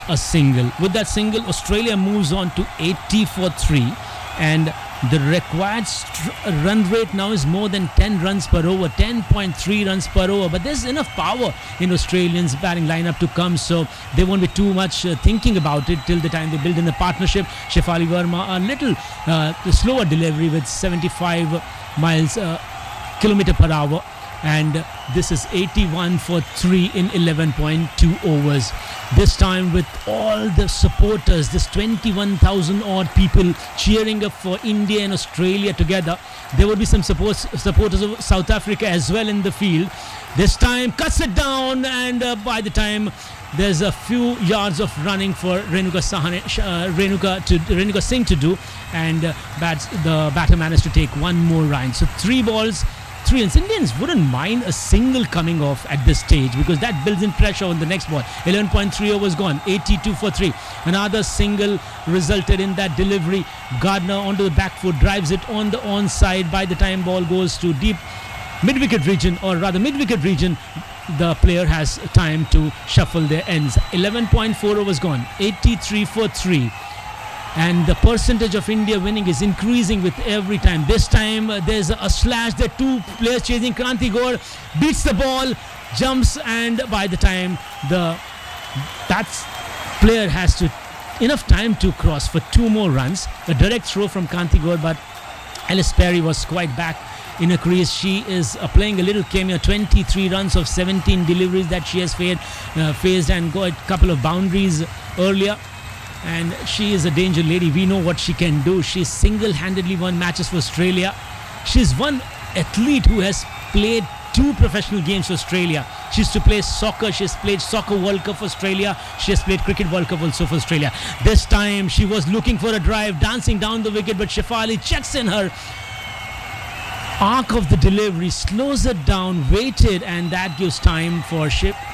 a single. With that single, Australia moves on to 80 for 3, and the required run rate now is more than 10 runs per over, 10.3 runs per over. But there's enough power in Australians' batting lineup to come, so they won't be too much thinking about it till the time they build in the partnership. Shefali Verma, a little slower delivery with 75 kilometer per hour. And this is 81 for 3 in 11.2 overs. This time with all the supporters, this 21,000 odd people cheering up for India and Australia together. There will be some supporters of South Africa as well in the field. This time cuts it down, and by the time there's a few yards of running for Renuka Singh to do, and the batter managed to take one more run. So 3 balls, 3 runs. Indians wouldn't mind a single coming off at this stage because that builds in pressure on the next ball. 11.3 overs gone, 82 for 3. Another single resulted in that delivery. Gardner onto the back foot, drives it on the onside. By the time ball goes to deep mid-wicket region, the player has time to shuffle their ends. 11.4 overs gone, 83 for 3. And the percentage of India winning is increasing with every time. This time there's a slash. There are 2 players chasing. Kranti Gaur beats the ball, jumps, and by the time that player has enough time to cross for 2 more runs. A direct throw from Kranti Gaur, but Alice Perry was quite back in a crease. She is playing a little cameo. 23 runs of 17 deliveries that she has faced and got a couple of boundaries earlier. And she is a danger lady. We know what she can do. She single-handedly won matches for Australia. She's one athlete who has played 2 professional games for Australia. She used to play soccer. She has played Soccer World Cup for Australia. She has played Cricket World Cup also for Australia. This time she was looking for a drive, dancing down the wicket, but Shefali checks in her arc of the delivery, slows it down, waited, and that gives time for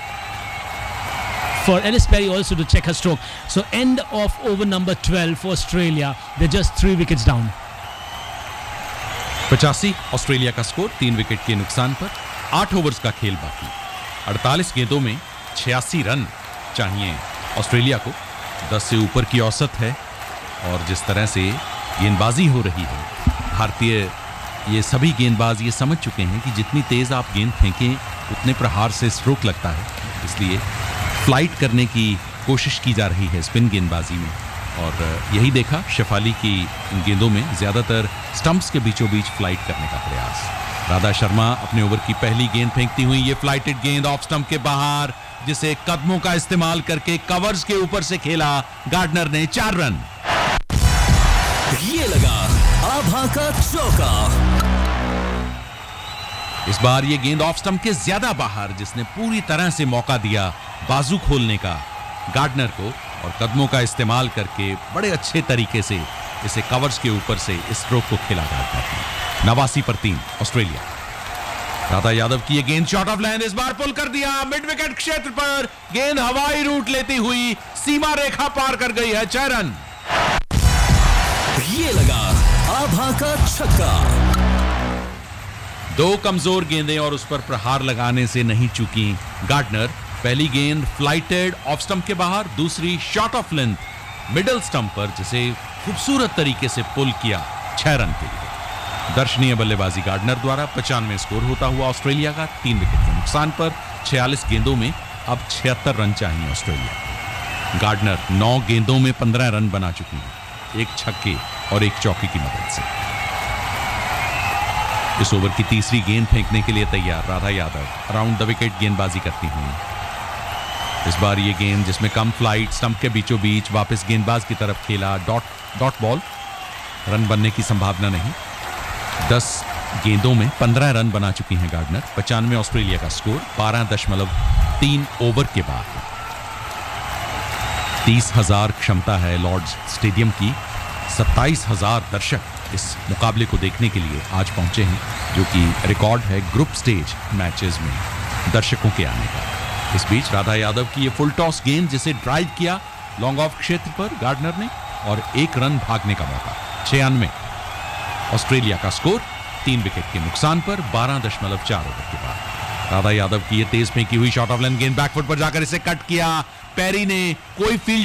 Alice Perry also to check her stroke. So end of over number 12 for Australia. They're just 3 wickets down. 85 Australia का score, 3 wicket के नुकसान पर। 8 overs का खेल बाकी। 48 गेंदों में 86 run चाहिए ऑस्ट्रेलिया को। 10 से ऊपर की औसत है, और जिस तरह से गेंदबाजी हो रही है, भारतीय ये सभी गेंदबाज ये समझ चुके हैं कि जितनी तेज आप गेंद फेंकें उतने प्रहार से स्ट्रोक लगता है। इसलिए फ्लाइट करने की कोशिश की जा रही है स्पिन गेंदबाजी में, और यही देखा शेफाली की इन गेंदों में ज़्यादातर स्टंप्स के बीचों बीच फ्लाइट करने का प्रयास। राधा शर्मा अपने ओवर की पहली गेंद फेंकती हुई, ये फ्लाइटेड गेंद ऑफ स्टंप के बाहर, जिसे कदमों का इस्तेमाल करके कवर्स के ऊपर से खेला गार्डनर ने। 4 रन। ये लगा आभा का चौका। इस बार ये गेंद ऑफ स्टंप के ज्यादा बाहर, जिसने पूरी तरह से मौका दिया बाजू खोलने का गार्डनर को, और कदमों का इस्तेमाल करके बड़े अच्छे तरीके से इसे कवर्स के ऊपर से इस स्ट्रोक को खेला गार्डनर। 89 पर 3 ऑस्ट्रेलिया। राधा यादव की ये गेंद शॉर्ट ऑफ लाइन, इस बार पुल कर दिया मिड विकेट क्षेत्र पर। गेंद हवाई रूट लेती हुई सीमा रेखा पार कर गई है। 6 रन। ये लगा आभा का छक्का। 2 कमजोर गेंदें और उस पर प्रहार लगाने से नहीं चूकी गार्डनर। पहली गेंद फ्लाइटेड ऑफ स्टंप के बाहर, दूसरी short of length middle stump पर, जिसे खूबसूरत तरीके से पुल किया 6 रन के लिए। दर्शनीय बल्लेबाजी गार्डनर द्वारा। 95 स्कोर होता हुआ ऑस्ट्रेलिया का 3 विकेट के नुकसान पर। 46 गेंदों में अब 76 रन चाहिए ऑस्ट्रेलिया। गार्डनर 9 गेंदों में 15 रन बना चुकी है, 1 छक्के और 1 चौके की मदद से। इस ओवर की तीसरी गेंद फेंकने के लिए तैयार Radha Yadav around the wicket गेंदबाजी करती हुई। इस बार ये गेंद, जिसमें कम फ्लाइट, स्टंप के बीचों बीच वापस गेंदबाज की तरफ खेला। डॉट बॉल, रन बनने की संभावना नहीं। 10 गेंदों में 15 रन बना चुकी हैं गार्डनर। 95 ऑस्ट्रेलिया का स्कोर 12.3 ओवर के बाद। 30,000 क्षमता है लॉर्ड्स स्टेडियम की। 27,000 दर्शक इस मुकाबले को देखने के लिए आज पहुंचे हैं, जो कि रिकॉर्ड है ग्रुप स्टेज मैचेस में दर्शकों के आने का। इस बीच राधा यादव की ये फुल टॉस गेंद, जिसे ड्राइव किया लॉन्ग ऑफ क्षेत्र पर गार्डनर ने, और 1 रन भागने का मौका। 96 ऑस्ट्रेलिया का स्कोर, 3 विकेट के नुकसान पर 12.4 ओवर के बाद। राधा यादव की ये तेज फेंकी हुई शॉट ऑफ लेंथ गेंद बैकफुट पर जाकर इसे कट किया। पेरी ने कोई फील्ड